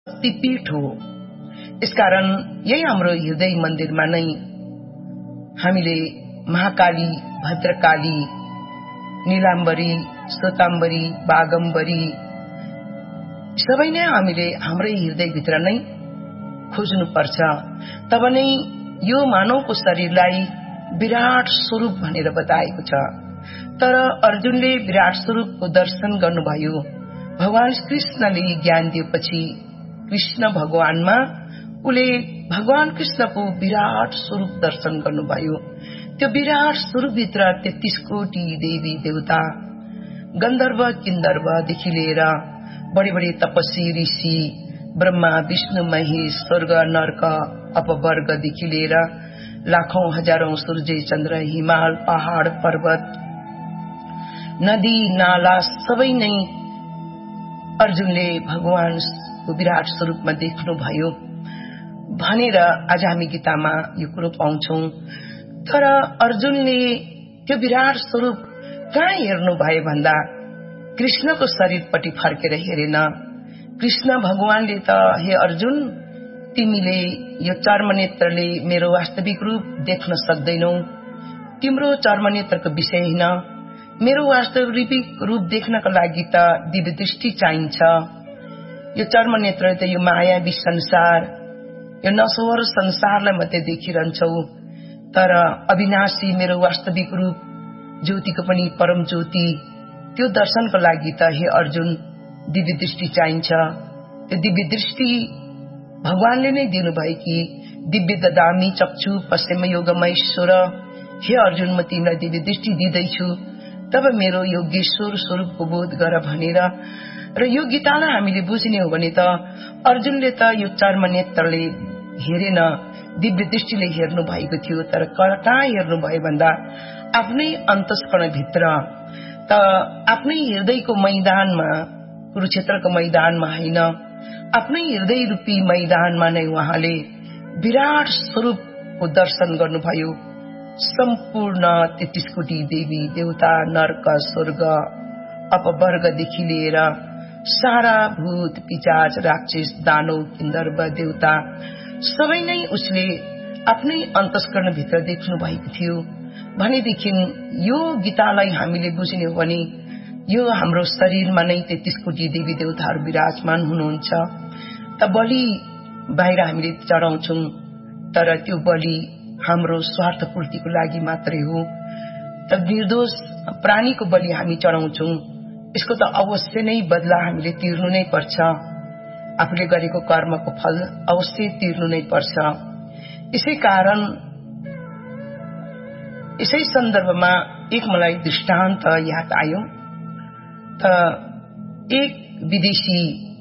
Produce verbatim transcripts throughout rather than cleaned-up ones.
शक्तिपीठ हो। यसकारण यही हाम्रो हृदय मन्दिरमा नै हामीले महाकाली, भद्रकाली, नीलाम्बरी, श्वेताम्बरी, बागम्बरी सबै नै हामीले हाम्रै हृदयभित्र नै खोज्नुपर्छ। तब नै यो मानवको शरीरलाई विराट स्वरूप भनेर बताएको छ। तर अर्जुनले विराट स्वरूपको दर्शन गर्नुभयो। भगवान कृष्णले ज्ञान दिएपछि कृष्ण भगवानमा उले भगवान कृष्णको विराट स्वरूप दर्शन गर्नुभयो। त्यो विराट स्वरूपभित्र तेत्तीस कोटी देवी देवता, गन्धर्व किन्धर्वदेखि लिएर बडे बडे तपस्वी ऋषि, ब्रह्मा विष्णु महेश, स्वर्ग नर्क अपवर्गदेखि लिएर लाखौं हजारौं सूर्य चन्द्र, हिमाल, पहाड़ पर्वत, नदी नाला सबै नै अर्जुनले भगवानको विराट स्वरूपमा देख्नुभयो भनेर आज हामी गीतामा यो कुरो पाउँछौं। तर अर्जुनले त्यो विराट स्वरूप कहाँ हेर्नु भयो भन्दा कृष्णको शरीरपट्टि फर्केर हेरेन। कृष्ण भगवानले त हे अर्जुन, तिमीले यो चर्मनेत्रले मेरो वास्तविक रूप देख्न सक्दैनौ, तिम्रो चर्मनेत्रको विषय हैन, मेरो वास्तविक रूप देख्नको लागि त दिव्य दृष्टि चाहिन्छ। यो चर्मनेत्रले त यो मायावी संसार, यो नश्वर संसारलाई मात्रै देखिरहन्छौ, तर अविनाशी मेरो वास्तविक रूप, ज्योतिको पनि परम ज्योति, त्यो दर्शनको लागि त हे अर्जुन दिव्य दृष्टि चाहिन्छ। त्यो दिव्य दृष्टि भगवानले नै दिनुभयो कि दिव्य ददामी चक्षु पश्चिम योगमैश्वर, हे अर्जुन म तिमीलाई दिव्य दृष्टि दिँदैछु, तब मेरो योगेश्वर स्वरूपको बोध गर भनेर। र यो गीतालाई हामीले बुझ्ने हो भने त अर्जुनले त यो चर्मनेत्रले हेरेन, दिव्य दृष्टिले हेर्नु भएको थियो। तर कहाँ हेर्नु भयो भन्दा आफ्नै अन्तस्करणभित्र, त आफ्नै हृदयको मैदानमा, कुरुक्षेत्रको मैदानमा हैन, आफ्नै हृदय रूपी मैदानमा नै उहाँले विराट स्वरूपको दर्शन गर्नुभयो। सम्पूर्ण तेत्तीस कोटी देवी देवता, नर्क स्वर्ग अपवर्गदेखि लिएर सारा भूत पिशाच राक्षस दानव किन्धर्व देवता सबै नै उसले आफ्नै अन्तस्करणभित्र देख्नु भएको थियो। भनेदेखि यो गीतालाई हामीले बुझ्ने हो भने यो हाम्रो शरीरमा नै तेत्तीस कोटी देवी देवताहरू विराजमान हुनुहुन्छ। त बलि बाहिर हामीले चढाउँछौं, तर त्यो बलि हाम्रो स्वार्थ पूर्तिको लागि मात्रै हो। त निर्दोष प्राणीको बलि हामी चढाउँछौं, यसको त अवश्य नै बदला हामीले तिर्नु नै पर्छ। आफूले गरेको कर्मको फल अवश्य तिर्नु नै पर्छ। यसै कारण यसै सन्दर्भमा एक मलाई दृष्टान्त याद आयो। त एक विदेशी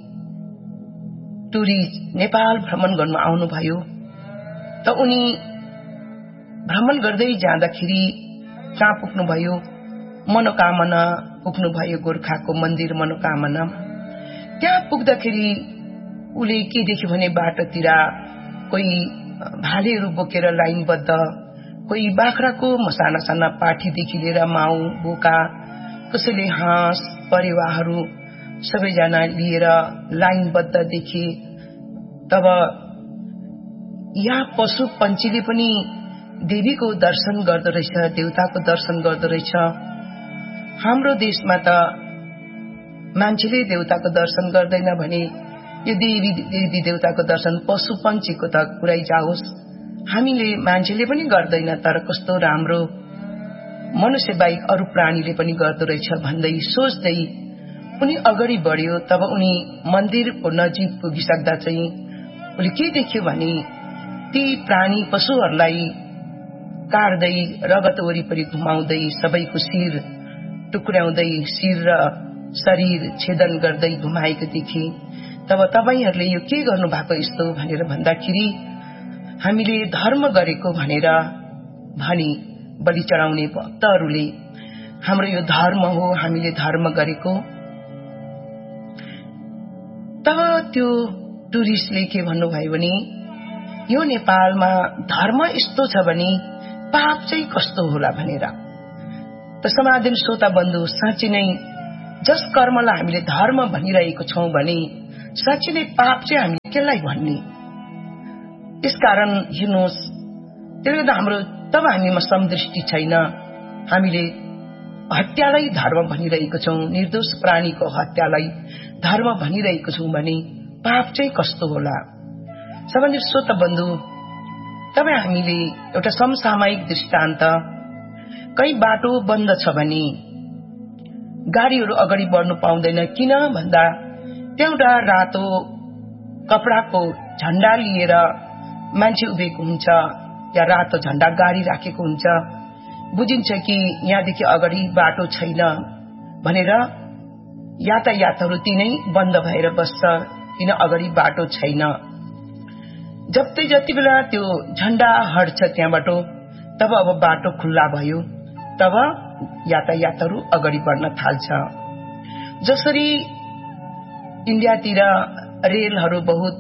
टुरिस्ट नेपाल भ्रमण गर्न आउनुभयो। त उनी भ्रमण गर्दै जाँदाखेरि कहाँ पुग्नुभयो? मनोकामना पुग्नुभयो, गोर्खाको मन्दिर मनोकामना। त्यहाँ पुग्दाखेरि उले के देख्यो भने बाटोतिर कोही भालेहरू बोकेर लाइनबद्ध, कोही बाख्राको मसाना साना पाठीदेखि लिएर माउ बोका, कसैले हाँस परेवाहरू सबैजना लिएर लाइनबद्ध देखे। तब यहाँ पशु पन्छीले पनि देवीको दर्शन गर्दो रहेछ, देवताको दर्शन गर्दो रहेछ। हाम्रो देशमा त मान्छेले देवताको दर्शन गर्दैन भने यो देवी देवी देवताको दर्शन पशु पन्छीको त कुरै जाओस्, हामीले मान्छेले पनि गर्दैन, तर कस्तो राम्रो मनुष्य बाहेक अरू प्राणीले पनि गर्दो रहेछ भन्दै सोच्दै उनी अगाडि बढ्यो। तब उनी मन्दिरको नजिक पुगिसक्दा चाहिँ उले के देख्यो भने ती प्राणी पशुहरूलाई काट्दै रगत वरिपरि घुमाउँदै सबैको शिर टुक्राउँदै शिर र शरीर छेदन गर्दै घुमाएको देखे। तब तपाईहरूले यो के गर्नु भएको यस्तो भनेर भन्दाखेरि हामीले धर्म गरेको भनेर भनी बलि चढाउने भक्तहरूले, हाम्रो यो धर्म हो, हामीले धर्म गरेको। तब त्यो टुरिस्टले के भन्नुभयो भने यो नेपालमा धर्म यस्तो छ भने पाप चाहिँ कस्तो होला भनेर। त समाधान श्रोता बन्धु, साँच्चै नै जस कर्मलाई हामीले धर्म भनिरहेको छौं भने साँच्चै नै पाप चाहिँ हामी केलाई भन्ने? यसकारण हेर्नुहोस्, त्यसले गर्दा हाम्रो तब हामीमा समदृष्टि छैन। हामीले हत्यालाई धर्म भनिरहेको छौं, निर्दोष प्राणीको हत्यालाई धर्म भनिरहेको छौं भने पाप चाहिँ कस्तो होला? सबैभन्दा श्रोता बन्धु, तपाईँ हामीले एउटा समसामयिक दृष्टान्त, कहीँ बाटो बन्द छ भने गाडीहरू अगाडि बढ्नु पाउँदैन। किन भन्दा त्यहाँ एउटा रातो कपडाको झण्डा लिएर मान्छे उभिएको हुन्छ या रातो झण्डा गाडी राखेको हुन्छ। बुझिन्छ कि यहाँदेखि अगाडि बाटो छैन भनेर यातायातहरू तिनै बन्द भएर बस्छ, किन अगाडि बाटो छैन। जति जति बेला त्यो झण्डा हट्छ त्यहाँबाट, तब अब बाटो खुल्ला भयो, तब यातायातहरू अगाडि बढ्न थाल्छ। जसरी इन्डियातिर रेलहरू बहुत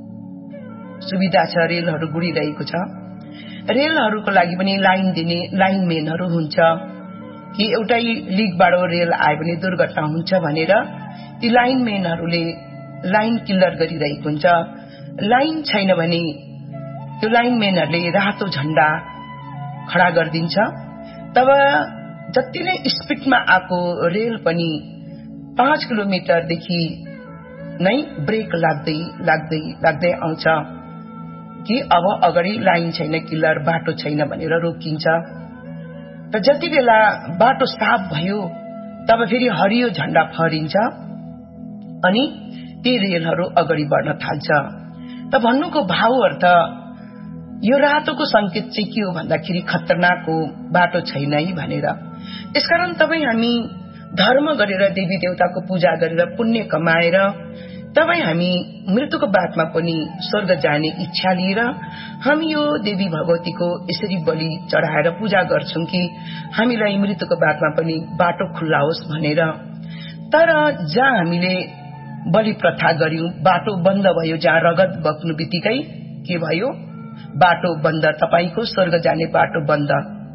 सुविधा छ, रेलहरू गुडिरहेको छ। रेलहरूको लागि पनि लाइन दिने लाइनमेनहरू हुन्छ कि एउटै लिगबाट रेल आयो भने दुर्घटना हुन्छ भनेर ती लाइनमेनहरूले लाइन किल्लर गरिरहेको हुन्छ। लाइन छैन भने त्यो लाइनमेनहरूले रातो झण्डा खडा गरिदिन्छ। तब जति नै स्पिडमा आएको रेल पनि पाँच किलोमिटरदेखि नै ब्रेक लाग्दै लाग्दै लाग्दै आउँछ कि अब अगाडि लाइन छैन, किल्लर बाटो छैन भनेर रोकिन्छ। र जति बेला बाटो साफ भयो तब फेरि हरियो झण्डा फहरिन्छ अनि ती रेलहरू अगाडि बढ्न थाल्छ। त भन्नुको भाव अर्थ यो रातोको संकेत चाहिँ के हो भन्दाखेरि खतरनाक हो, बाटो छैन है भनेर। यसकारण तपाईँ हामी धर्म गरेर देवी देवताको पूजा गरेर पुण्य कमाएर तपाईँ हामी मृत्युको बादमा पनि स्वर्ग जाने इच्छा लिएर हामी यो देवी भगवतीको यसरी बलि चढाएर पूजा गर्छौं कि हामीलाई मृत्युको बादमा पनि बाटो खुल्ला होस् भनेर। तर जहाँ हामीले बलि प्रथा गर्यौं, बाटो बन्द भयो, जहाँ रगत बग्नु बित्तिकै के भयो? बाटो बन्द, तपाईको स्वर्ग जाने बाटो बन्द।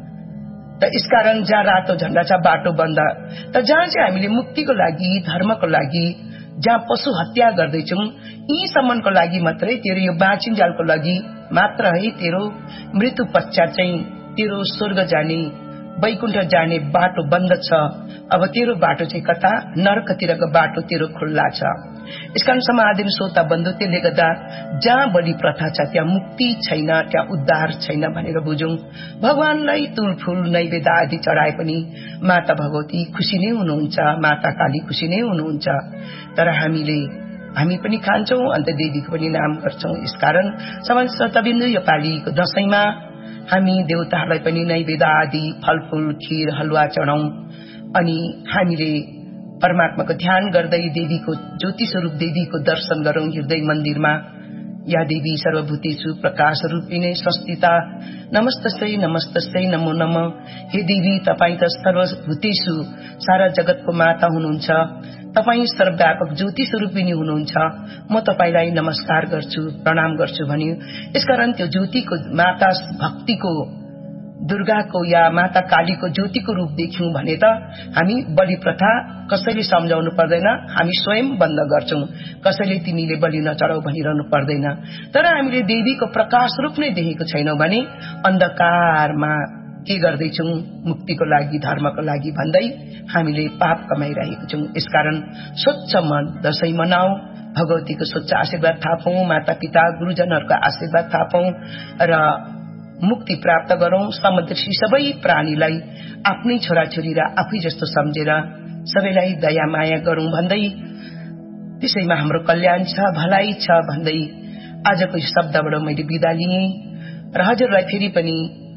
त यसकारण जहाँ रातो झण्डा छ बाटो बन्द। त जहाँ चाहिँ हामीले मुक्तिको लागि, धर्मको लागि, जहाँ पशु हत्या गर्दैछौं, यी सम्मको लागि मात्रै तेरो यो बाँचिन्जालको लागि मात्र है तेरो मृत्यु पश्चात चाहिँ तेरो स्वर्ग जाने, वैकुण्ठ जाने बाटो बन्द छ। अब तेरो बाटो चाहिँ कता? नरकतिरको बाटो तेरो खुल्ला छ। यसकारण समाधान श्रोता बन्धु, त्यसले गर्दा जहाँ बलि प्रथा छ त्यहाँ मुक्ति छैन, त्यहाँ उद्धार छैन भनेर बुझौं। भगवानलाई तुलफुल नैवेद्य आदि चढाए पनि माता भगवती खुशी नै हुनुहुन्छ, माता काली खुशी नै हुनुहुन्छ। तर हामीले हामी पनि खान्छौं अन्त देवीको पनि नाम गर्छौं। यसकारण समाधान श्रोता बिन्दु, यो पालिको दशैंमा हामी देवताहरूलाई पनि नैवेद्य आदि फलफूल, खीर, हलुवा चढाउँ अनि हामीले परमात्माको ध्यान गर्दै देवीको ज्योति स्वरूप देवीको दर्शन गरौं हृदय मन्दिरमा। या देवी सर्वभूतेषु प्रकाश रूपिणे संस्थिता नमस्तस्यै नमस्तस्यै नमो नमः। हे देवी, तपाई त सर्वभूतेषु सारा जगतको माता हुनुहुन्छ, तपाई सर्वव्यापक ज्योति स्वरूपिणी हुनुहुन्छ, म तपाईलाई नमस्कार गर्छु, प्रणाम गर्छु भन्यो। यसकारण त्यो ज्योतिको माता भक्तिको, दुर्गाको या माता कालीको ज्योतिको रूप देख्यौं भने त हामी बलि प्रथा कसैले सम्झाउनु पर्दैन, हामी स्वयं बन्द गर्छौं। कसैले तिमीले बलि नचढाउ भनिरहनु पर्दैन। तर हामीले देवीको प्रकाश रूप नै देखेको छैनौं भने अन्धकारमा के गर्दैछौं? मुक्तिको लागि, धर्मको लागि भन्दै हामीले पाप कमाइरहेको छौं। यसकारण स्वच्छ मन दशैं मनाऊ, भगवतीको स्वच्छ आशीर्वाद थापौं, माता पिता गुरुजनहरूको आशीर्वाद थापौं र मुक्ति प्राप्त गरौं। समदृष्टि सबै प्राणीलाई आफ्नै छोराछोरी र आफै जस्तो सम्झेर सबैलाई दया माया गरौं भन्दै, त्यसैमा हाम्रो कल्याण छ, भलाइ छ भन्दै आजको यो शब्दबाट मैले बिदा लिएँ र हजुरलाई फेरि पनि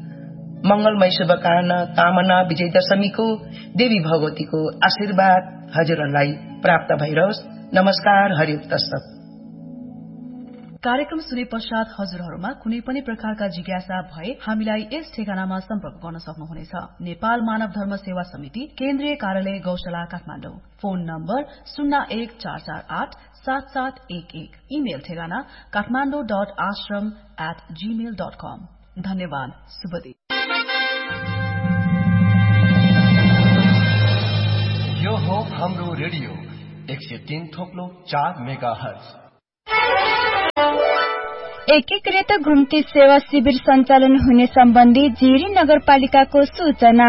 मंगलमय शुभकामना कामना विजय दशमीको देवी भगवतीको आशीर्वाद हजुरहरूलाई प्राप्त भइरहोस्। नमस्कार, हरिओम तत्सत। कार्यक्रम सुने पश्चात हजुरहरूमा कुनै पनि प्रकारका जिज्ञासा भए हामीलाई यस ठेगानामा सम्पर्क गर्न सक्नुहुनेछ। नेपाल मानव धर्म सेवा समिति, केन्द्रीय कार्यालय गौशाला, काठमाडौँ। फोन नम्बर शून्य एक चार चार आठ सात सात एक एक। इमेल ठेगाना काठमाडौँ डट आश्रम एट जीमेल डट कम। धन्यवाद। शुभ दिन। यो हो हाम्रो रेडियो एक सय तीन थोप्लो चार मेगा हर्ज। एकीकृत घुम्ती सेवा शिविर सञ्चालन हुने सम्बन्धी जिरी नगरपालिकाको सूचना।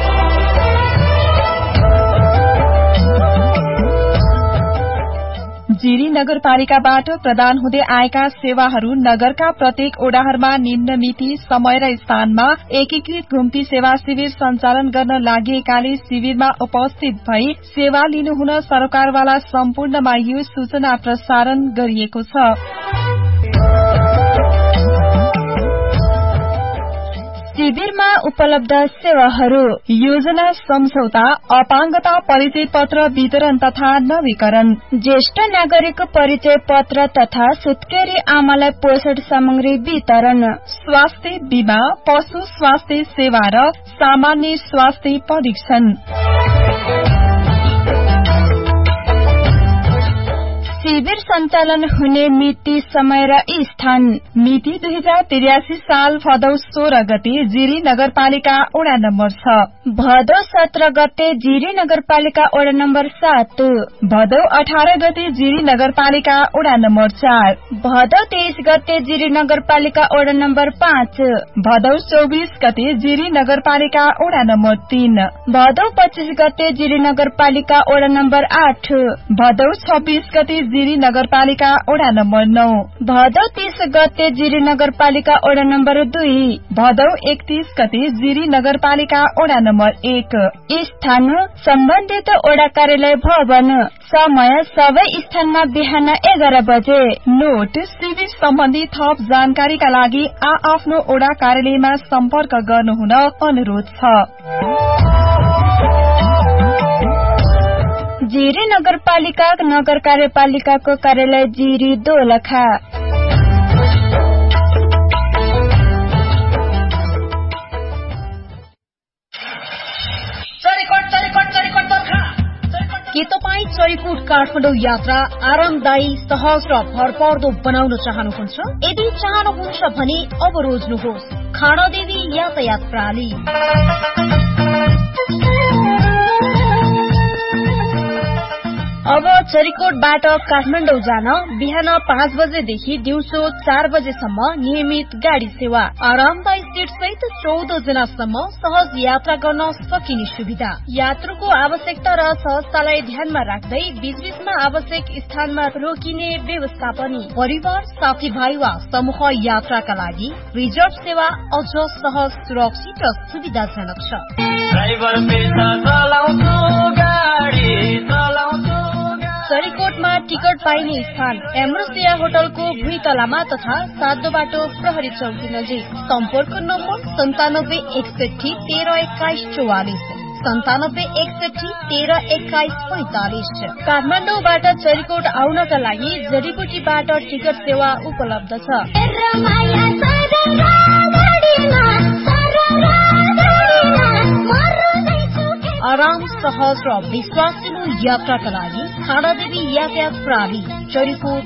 जिरी नगरपालिकाबाट प्रदान हुँदै आएका सेवाहरू नगरका प्रत्येक ओडाहरूमा निम्न मिति, समय र स्थानमा एकीकृत घुम्ती सेवा शिविर सञ्चालन गर्न लागेकाले शिविरमा उपस्थित भई सेवा लिनुहुन सरकारवाला सम्पूर्णमा यो सूचना प्रसारण गरिएको छ। शिविरमा उपलब्ध सेवाहरू: योजना सम्झौता, अपाङ्गता परिचय पत्र वितरण तथा नवीकरण, ज्येष्ठ नागरिक परिचय पत्र तथा सुत्केरी आमालाई पोषण सामग्री वितरण, स्वास्थ्य बीमा, पशु स्वास्थ्य सेवा र सामान्य स्वास्थ्य परीक्षण। शिविर सञ्चालन हुने मिति, समय र स्थान: मिति दुई हजार त्रियासी साल भदौ सोह्र गते जिरी नगरपालिका वडा नम्बर छ। भदौ सत्र गते जिरी नगरपालिका वडा नम्बर सात। भदौ अठार गते जिरी नगरपालिका वडा नम्बर चार। भदौ तेइस गते जिरी नगरपालिका वडा नम्बर पाँच। भदौ चौबिस गते जिरी नगरपालिका वडा नम्बर तीन। भदौ पच्चीस गते जिरी नगरपालिका वडा नम्बर आठ। भदौ छब्बीस गते जिरी नगरपालिका वडा नम्बर नौ। भदौ तीस गते जिरी नगरपालिका वडा नम्बर दुई। भदौ एकतीस गते जिरी नगरपालिका वडा नम्बर एक। स्थान: सम्बन्धित वडा कार्यालय भवन। समय: सबै स्थानमा बिहान एघार बजे। नोट: शिविर सम्बन्धी थप जानकारीका लागि आ आफ्नो वडा कार्यालयमा सम्पर्क गर्नुहुन अनुरोध छ। जिरी नगरपालिका नगर कार्यपालिकाको कार्यालय जिरी दोलखा। के तपाईँ चरीकोट काठमाडौँ यात्रा आरामदायी, सहज र भरपर्दो बनाउन चाहनुहुन्छ? यदि चाहनुहुन्छ भने अब रोज्नुहोस् खानादेवी यातायात प्रणाली। अब चरीकोटबाट काठमाडौँ जान बिहान पाँच बजेदेखि दिउँसो चार बजेसम्म नियमित गाडी सेवा, आरामदायी सीट सहित चौध जनासम्म सहज यात्रा गर्न सकिने सुविधा। यात्रुको आवश्यकता र सहजतालाई ध्यानमा राख्दै बीचबीचमा आवश्यक स्थानमा रोकिने व्यवस्था पनि। परिवार, साथीभाइ वा समूह यात्राका लागि रिजर्भ सेवा अझ सहज, सुरक्षित र सुविधाजनक छ। चरीकोटमा टिकट पाइने स्थान एमरोसिया होटलको भुइँतलामा तथा सातो बाटो प्रहरी चौकी नजिक। सम्पर्क नम्बर सन्तानब्बे एकसठी तेह्र एक्काइस चौवालिस, सन्तानब्बे एकसठी तेह्र एक्काइस पैंतालिस। काठमाडौँबाट चरीकोट आउनका लागि जडीबुटीबाट टिकट सेवा उपलब्ध छ। आराम, सहज र विश्वासिलो यात्राका लागि खानादेवी यातायात प्रणाली, चरीकोट